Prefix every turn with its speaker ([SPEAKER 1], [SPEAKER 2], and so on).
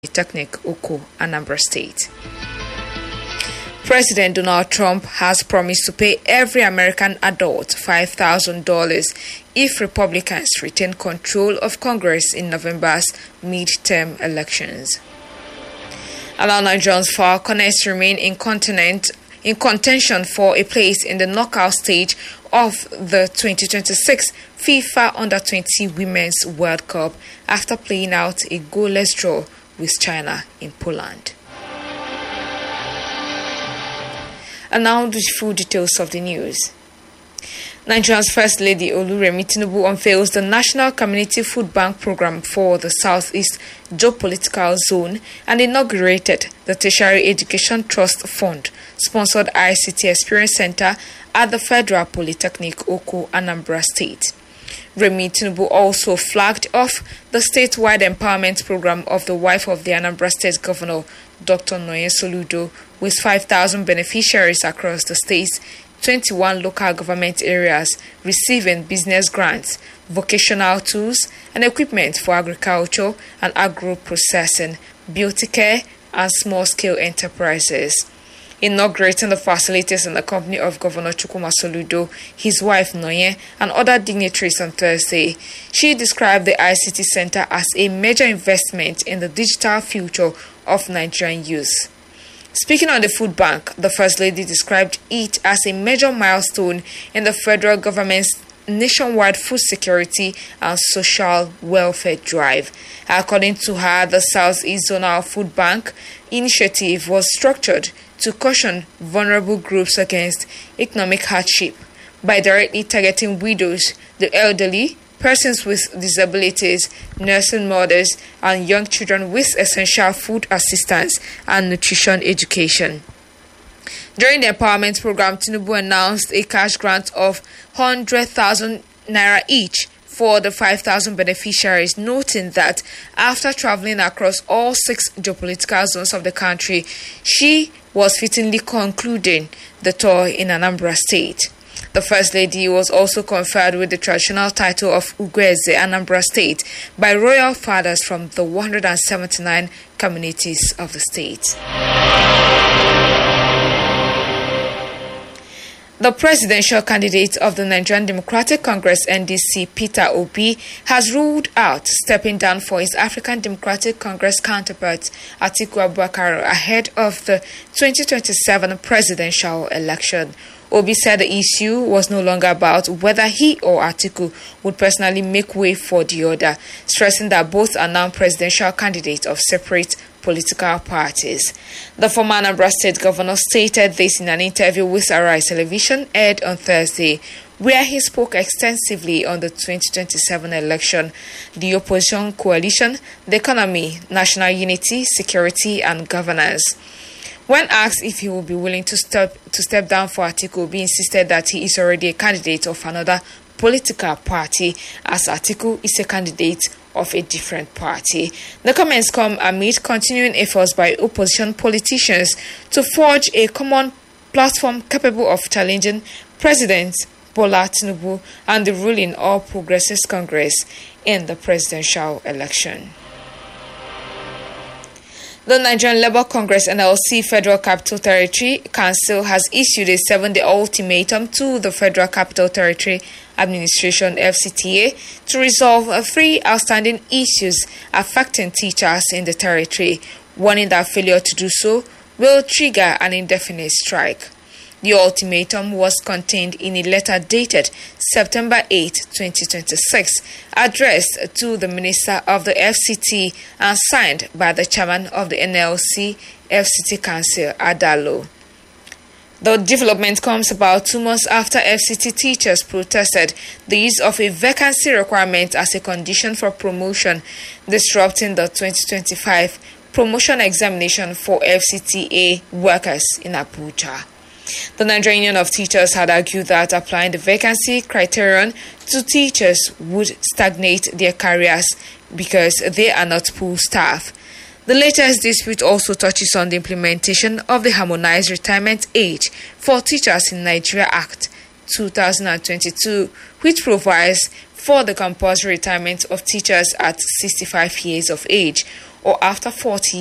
[SPEAKER 1] Polytechnic, Oko, Anambra State. President Donald Trump has promised to pay every American adult $5,000 if Republicans retain control of Congress in November's midterm elections. Allow Nigerians Falconers remain in contention for a place in the knockout stage of the 2026 FIFA Under-20 Women's World Cup after playing out a goalless draw with China in Poland. And now the full details of the news. Nigeria's First Lady Oluremi Tinubu unveils the National Community Food Bank Program for the Southeast Geopolitical Zone and inaugurated the Tertiary Education Trust Fund sponsored ICT Experience Center at the Federal Polytechnic, Oko, Anambra State. Remi Tinubu also flagged off the statewide empowerment program of the wife of the Anambra State Governor, Dr. Noye Soludo, with 5,000 beneficiaries across the state's 21 local government areas receiving business grants, vocational tools, and equipment for agriculture and agro-processing, beauty care, and small-scale enterprises. Inaugurating the facilities in the company of Governor Chukwuma Soludo, his wife Noye, and other dignitaries on Thursday, she described the ICT Center as a major investment in the digital future of Nigerian youth. Speaking on the food bank, the First Lady described it as a major milestone in the federal government's nationwide food security and social welfare drive. According to her, the Southeast Zonal Food Bank initiative was structured to caution vulnerable groups against economic hardship by directly targeting widows, the elderly, persons with disabilities, nursing mothers, and young children with essential food assistance and nutrition education. During the empowerment program, Tinubu announced a cash grant of 100,000 naira each for the 5,000 beneficiaries, noting that after traveling across all 6 geopolitical zones of the country, she was fittingly concluding the tour in Anambra State. The First Lady was also conferred with the traditional title of Ugweze, Anambra State, by royal fathers from the 179 communities of the state. The presidential candidate of the Nigerian Democratic Congress NDC, Peter Obi, has ruled out stepping down for his African Democratic Congress counterpart, Atiku Abubakar, ahead of the 2027 presidential election. Obi said the issue was no longer about whether he or Atiku would personally make way for the other, stressing that both are now presidential candidates of separate political parties. The former Anambra State governor stated this in an interview with Arise Television aired on Thursday, where he spoke extensively on the 2027 election, the opposition coalition, the economy, national unity, security, and governance. When asked if he would be willing to step down for Atiku, Obi insisted that he is already a candidate of another political party, as Atiku is a candidate of a different party. The comments come amid continuing efforts by opposition politicians to forge a common platform capable of challenging President Bola Tinubu and the ruling All Progressives Congress in the presidential election. The Nigerian Labour Congress NLC Federal Capital Territory Council has issued a 7-day ultimatum to the Federal Capital Territory Administration FCTA to resolve 3 outstanding issues affecting teachers in the territory, warning that failure to do so will trigger an indefinite strike. The ultimatum was contained in a letter dated September 8, 2026, addressed to the Minister of the FCT and signed by the Chairman of the NLC FCT Council, Adalo. The development comes about 2 months after FCT teachers protested the use of a vacancy requirement as a condition for promotion, disrupting the 2025 promotion examination for FCTA workers in Abuja. The Nigerian Union of Teachers had argued that applying the vacancy criterion to teachers would stagnate their careers because they are not pool staff. The latest dispute also touches on the implementation of the Harmonized Retirement Age for Teachers in Nigeria Act 2022, which provides for the compulsory retirement of teachers at 65 years of age. or after 40